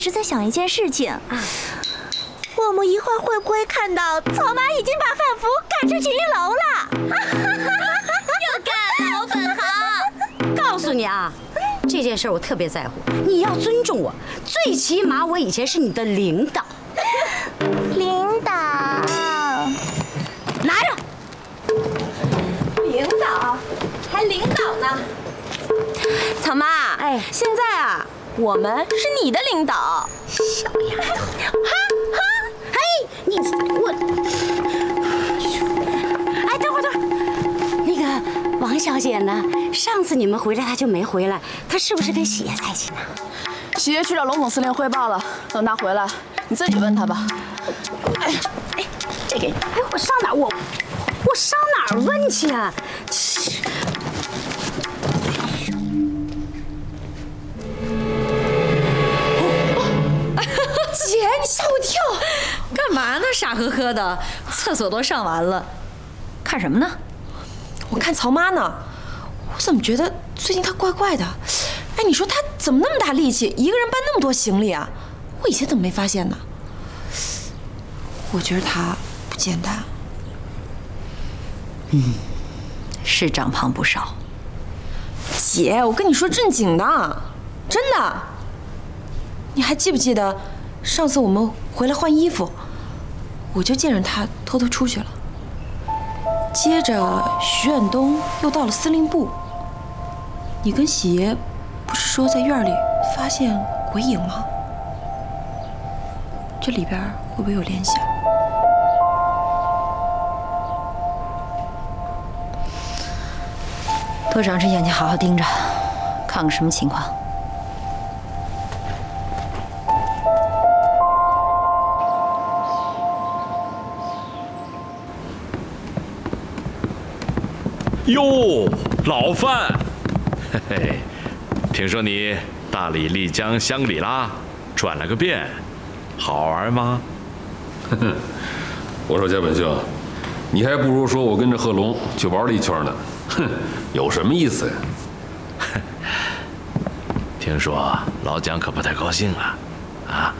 是在想一件事情啊，我们一会儿会不会看到曹妈已经把范福赶出锦玉楼了？ 又干老本行！告诉你啊，这件事我特别在乎，你要尊重我，最起码我以前是你的领导。 领导， 拿着。 领导，还领导呢？曹妈， 哎， 现在啊，我们是你的领导。 小丫头，哎，你我，哎，等会儿，那个王小姐呢？上次你们回来她就没回来，她是不是跟喜爷在一起呢？ 喜爷去找龙总司令汇报了，等他回来，你自己问他吧。 哎，这个，哎，我上哪儿我上哪儿问去啊？ 姐，你吓我一跳！干嘛呢？傻呵呵的，厕所都上完了，看什么呢？ 我看曹妈呢，我怎么觉得最近她怪怪的？哎，你说她怎么那么大力气，一个人搬那么多行李啊？我以前怎么没发现呢？我觉得她不简单。 是长胖不少。 姐，我跟你说正经的，真的。你还记不记得上次我们回来换衣服，我就见着她偷偷出去了。接着徐远东又到了司令部。你跟喜爷不是说在院里发现鬼影吗？这里边会不会有联想？ 多长只眼睛好好盯着，看看什么情况。 哟，老范，嘿嘿，听说你大理、丽江、香格里拉转了个遍，好玩吗？ 我说贾本兄，你还不如说我跟着贺龙去玩了一圈呢。哼，有什么意思呀？ 听说老蒋可不太高兴啊，啊？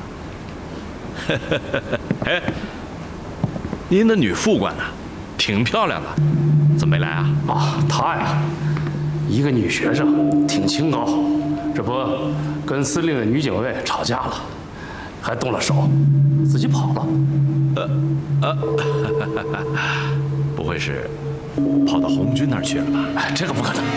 哎，您的女副官呢？挺漂亮的，怎么没来啊？ 啊，她呀，一个女学生，挺清高，这不跟司令的女警卫吵架了，还动了手，自己跑了。 不会是跑到红军那儿去了吧？ 哎，这个不可能。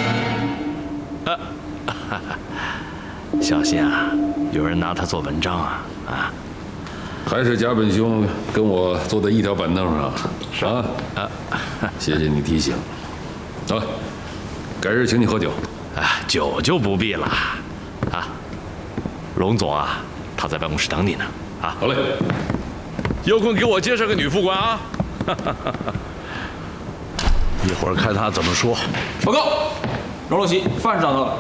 小心啊，有人拿她做文章啊！啊， 还是贾本兄跟我坐在一条板凳上，是啊，谢谢你提醒。啊，改日请你喝酒。 啊，酒就不必了。啊，龙总啊，他在办公室等你呢。啊， 好嘞， 有空给我介绍个女副官啊。 一会儿看他怎么说。 报告，荣禄席，范市长到了。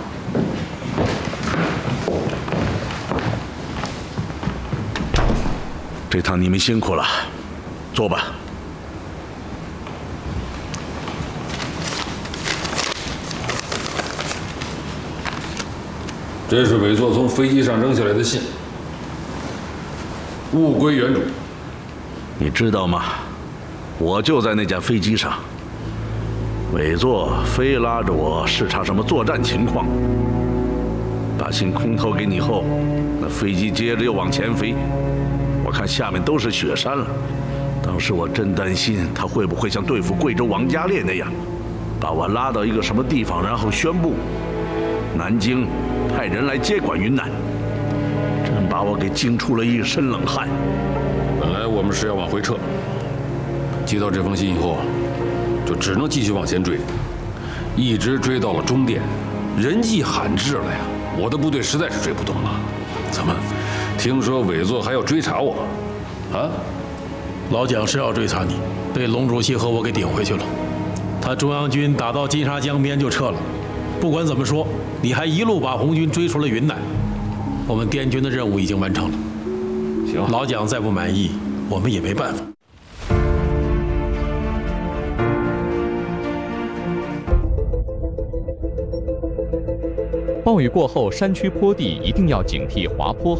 这趟你们辛苦了，坐吧。 这是委座从飞机上扔下来的信，物归原主。 你知道吗？我就在那架飞机上。委座非拉着我视察什么作战情况，把信空投给你后，那飞机接着又往前飞，我看下面都是雪山了。当时我真担心他会不会像对付贵州王家烈那样，把我拉到一个什么地方，然后宣布南京派人来接管云南，真把我给惊出了一身冷汗。 本来我们是要往回撤，接到这封信以后，就只能继续往前追，一直追到了中甸，人迹罕至了呀！我的部队实在是追不动了。怎么，听说委座还要追查我？啊？ 老蒋是要追查你，被龙主席和我给顶回去了。他中央军打到金沙江边就撤了。不管怎么说，你还一路把红军追出了云南。我们滇军的任务已经完成了。 行， 老蒋再不满意，我们也没办法。 暴雨过后，山区坡地一定要警惕滑坡。